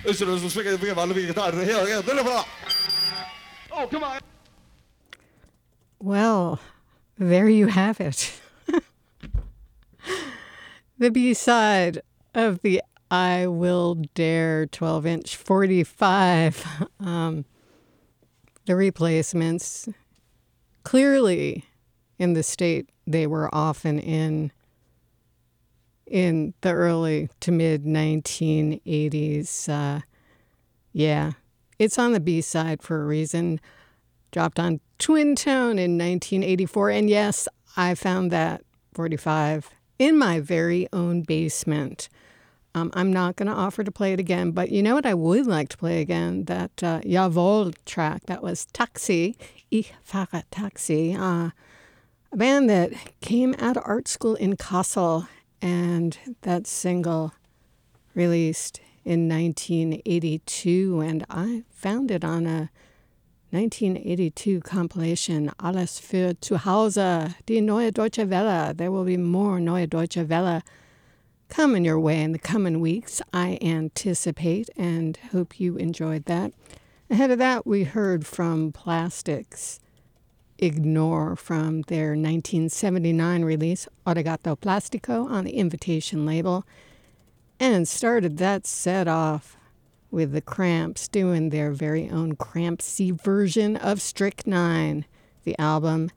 Oh, come on. Well, there you have it. The B-side of the I Will Dare 12-inch 45. The Replacements, clearly in the state they were often in the early to mid 1980s. Yeah, it's on the B-side for a reason. Dropped on Twin Tone in 1984. And yes, I found that 45 in my very own basement. I'm not going to offer to play it again, but you know what I would like to play again? That Jawohl track. That was Taxi, Ich fahre Taxi, a band that came out of art school in Kassel, and that single released in 1982, and I found it on a 1982 compilation, Alles für zu Hause, die Neue Deutsche Welle. There will be more Neue Deutsche Welle coming your way in the coming weeks, I anticipate, and hope you enjoyed that. Ahead of that, we heard from Plastics, Ignore, from their 1979 release, Arigato Plastico, on the Invitation label, and started that set off with the Cramps doing their very own Crampsy version of Strychnine, the album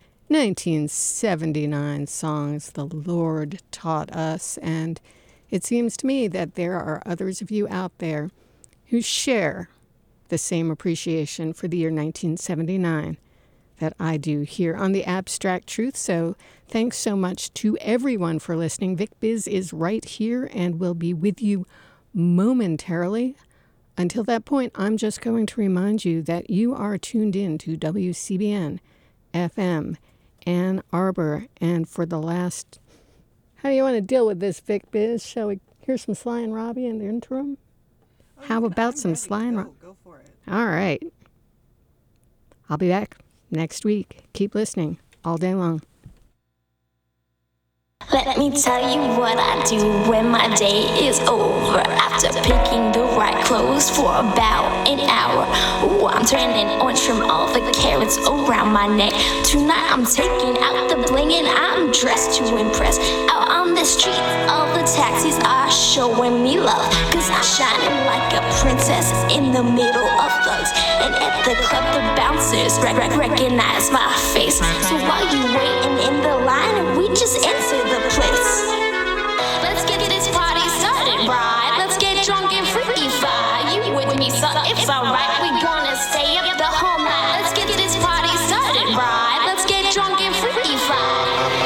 1979 songs the Lord taught us. And it seems to me that there are others of you out there who share the same appreciation for the year 1979 that I do here on The Abstract Truth. So thanks so much to everyone for listening. Vic Biz is right here and will be with you momentarily. Until that point, I'm just going to remind you that you are tuned in to WCBN FM Ann Arbor. And for the last, how do you want to deal with this, Vic Biz? Shall we hear some Sly and Robbie in the interim? How about some Sly and Robbie? Go for it. All right. I'll be back next week. Keep listening all day long. Let me tell you what I do when my day is over. After picking the right clothes for about an hour, ooh, I'm turning on, trim all the carrots around my neck. Tonight I'm taking out the bling and I'm dressed to impress. Out on the street, all the taxis are showing me love, 'cause I'm shining like a princess in the middle of thugs. And at the club the bouncers recognize my face. So while you waiting in the line, we just enter the place. Let's get this party started, bride. Let's get drunk and freaky fire. You with me, so it's alright.